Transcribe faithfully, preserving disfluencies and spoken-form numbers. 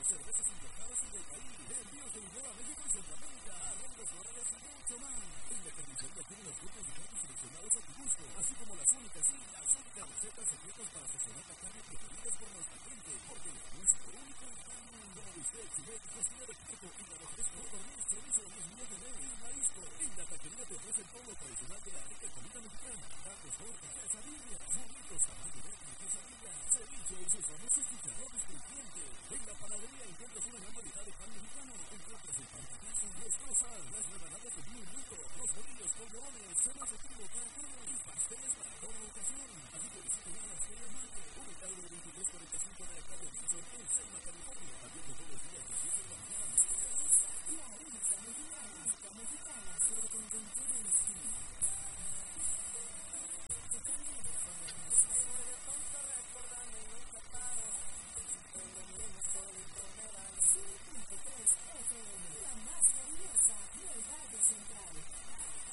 cervezas importadas y del país, envíos de Lisboa a México y Centroamérica, arreglos florales y mucho más. En la carnicería tienen los grupos de carnes seleccionados a tu gusto, así como las únicas y las únicas recetas secretas para sazonar la carne preferidas por nuestra gente, porque lo nuestro único está en el mundo. Bistec, filet, costilla de puerco y la refresco, dormir, servicio de los niños de ley y marisco. En la taquería te ofrecen todo lo tradicional de la rica comida mexicana, tacos, tortas, quesadillas, burritos, tamal de verde, quesadillas, ceviche y sus familias.